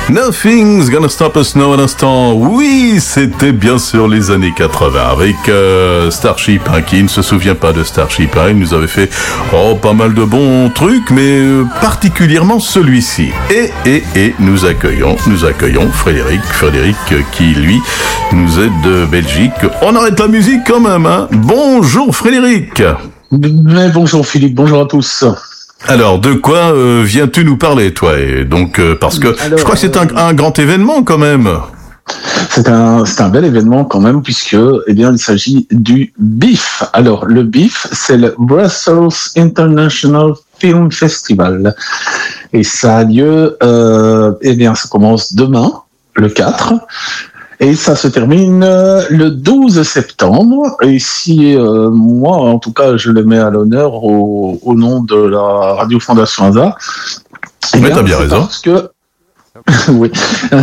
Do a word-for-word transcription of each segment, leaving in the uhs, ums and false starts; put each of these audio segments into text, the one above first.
Nothing's Gonna Stop Us Now à l'instant. Oui, c'était bien sûr les années quatre-vingts avec euh, Starship, hein, qui ne se souvient pas de Starship, hein, il nous avait fait oh, pas mal de bons trucs, mais euh, particulièrement celui-ci. Et, et, et nous accueillons, nous accueillons Frédéric, Frédéric euh, qui lui nous est de Belgique. On arrête la musique quand même, hein. Bonjour Frédéric. Mais bonjour Philippe, bonjour à tous. Alors, de quoi euh, viens-tu nous parler, toi? Et donc, euh, parce que Alors, je crois que c'est un, un grand événement, quand même. C'est un, c'est un bel événement, quand même, puisque, eh bien, il s'agit du B I F. Alors, le B I F, c'est le Brussels International Film Festival. Et ça a lieu, euh, eh bien, ça commence demain, le quatre. Et ça se termine le douze septembre. Et si euh, moi, en tout cas, je le mets à l'honneur au, au nom de la Radio Fondation Asa. Eh bien, t'as bien raison. Parce que oui.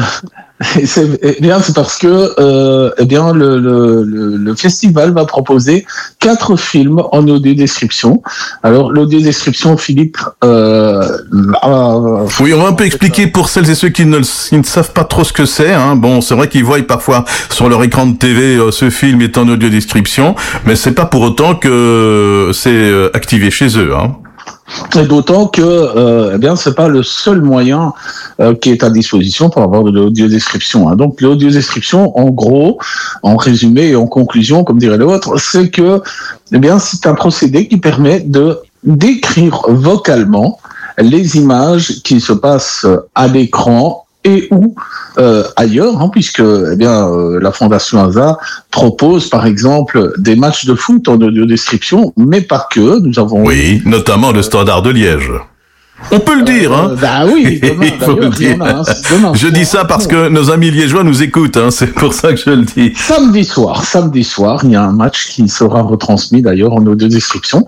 Et c'est, eh bien, c'est parce que euh, eh bien, le, le, le, le festival va proposer quatre films en audio-description. Alors, l'audio-description, Philippe... Euh, euh, oui, on va un peu expliquer pour celles et ceux qui ne, qui ne savent pas trop ce que c'est. Hein. Bon, c'est vrai qu'ils voient parfois sur leur écran de T V euh, ce film est en audio-description, mais c'est pas pour autant que c'est activé chez eux. Hein. Et d'autant que, euh, eh bien, c'est pas le seul moyen euh, qui est à disposition pour avoir de l'audio-description. Hein. Donc, l'audio-description, en gros, en résumé et en conclusion, comme dirait l'autre, c'est que, eh bien, c'est un procédé qui permet de décrire vocalement les images qui se passent à l'écran et ou euh, ailleurs, hein, puisque eh bien euh, la Fondation Asa propose par exemple des matchs de foot en audio-description, mais pas que. Nous avons oui, notamment le Standard de Liège. On peut le dire, hein. Euh, bah oui, demain, il faut le dire. A, hein, demain, je dis ça parce que nos amis liégeois nous écoutent, hein, c'est pour ça que je le dis. Samedi soir, samedi soir, il y a un match qui sera retransmis d'ailleurs en audio-description.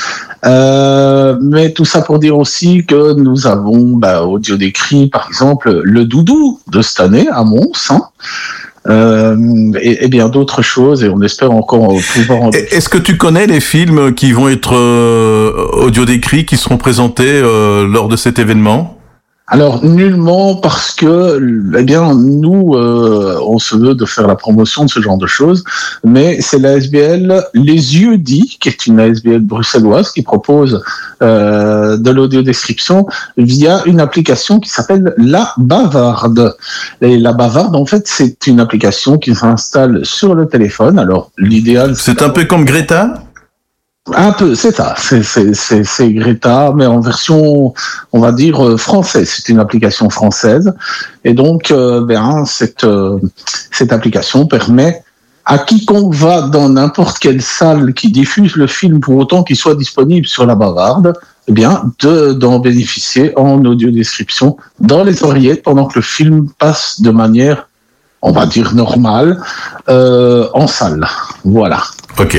Euh, mais tout ça pour dire aussi que nous avons bah, audio décrit, par exemple, le doudou de cette année à Mons, hein. Euh, et, et bien d'autres choses, et on espère encore pouvoir en... Est-ce que tu connais les films qui vont être euh, audio décrits, qui seront présentés euh, lors de cet événement? Alors nullement, parce que eh bien nous euh, on se veut de faire la promotion de ce genre de choses, mais c'est la A S B L Les Yeux Dits, qui est une A S B L bruxelloise qui propose euh, de l'audio-description via une application qui s'appelle La Bavarde. Et La Bavarde, en fait, c'est une application qui s'installe sur le téléphone. Alors l'idéal, c'est, c'est un peu comme Greta. Un peu, c'est ça, c'est, c'est, c'est, c'est Greta, mais en version, on va dire, française. C'est une application française. Et donc, euh, ben, cette, euh, cette application permet à quiconque va dans n'importe quelle salle qui diffuse le film, pour autant qu'il soit disponible sur la Bavarde, eh bien, de, d'en bénéficier en audio-description dans les oreillettes pendant que le film passe de manière, on va dire, normale, euh, en salle. Voilà. Ok.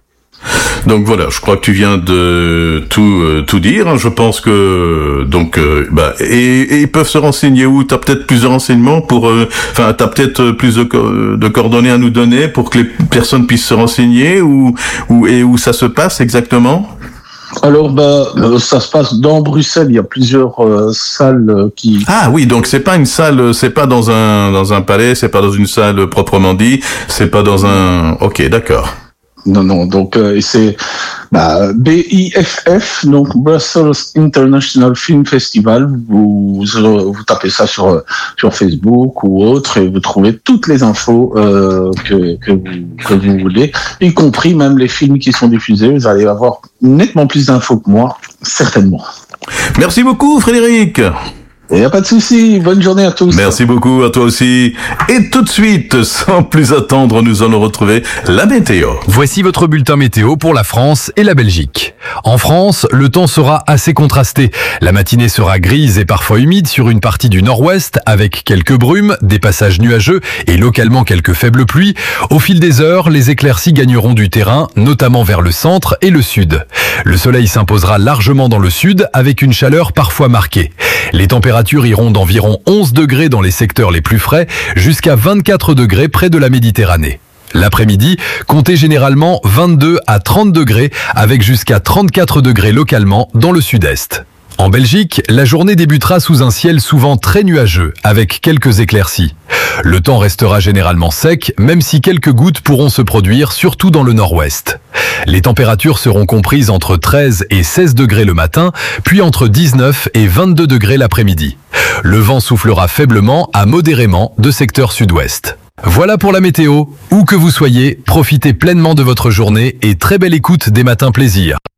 Donc voilà, je crois que tu viens de tout euh, tout dire. Je pense que donc euh, bah et, et ils peuvent se renseigner où? T'as peut-être plus de renseignements pour, enfin euh, t'as peut-être plus de, co- de coordonnées à nous donner pour que les personnes puissent se renseigner ou ou et où ça se passe exactement? Alors, bah, ça se passe dans Bruxelles. Il y a plusieurs euh, salles qui. Ah oui, donc c'est pas une salle, c'est pas dans un dans un palais, c'est pas dans une salle proprement dit, c'est pas dans un. Ok, d'accord. Non, non, donc euh, c'est bah, B I F F, donc Brussels International Film Festival. Vous, vous tapez ça sur sur Facebook ou autre et vous trouvez toutes les infos euh, que que vous, que vous voulez, y compris même les films qui sont diffusés. Vous allez avoir nettement plus d'infos que moi, certainement. Merci beaucoup, Frédéric. Il n'y a pas de souci. Bonne journée à tous. Merci beaucoup à toi aussi. Et tout de suite, sans plus attendre, nous allons retrouver la météo. Voici votre bulletin météo pour la France et la Belgique. En France, le temps sera assez contrasté. La matinée sera grise et parfois humide sur une partie du nord-ouest avec quelques brumes, des passages nuageux et localement quelques faibles pluies. Au fil des heures, les éclaircies gagneront du terrain, notamment vers le centre et le sud. Le soleil s'imposera largement dans le sud avec une chaleur parfois marquée. Les températures iront d'environ onze degrés dans les secteurs les plus frais jusqu'à vingt-quatre degrés près de la Méditerranée. L'après-midi, comptez généralement vingt-deux à trente degrés avec jusqu'à trente-quatre degrés localement dans le sud-est. En Belgique, la journée débutera sous un ciel souvent très nuageux, avec quelques éclaircies. Le temps restera généralement sec, même si quelques gouttes pourront se produire, surtout dans le nord-ouest. Les températures seront comprises entre treize et seize degrés le matin, puis entre dix-neuf et vingt-deux degrés l'après-midi. Le vent soufflera faiblement à modérément de secteur sud-ouest. Voilà pour la météo. Où que vous soyez, profitez pleinement de votre journée et très belle écoute des matins plaisir.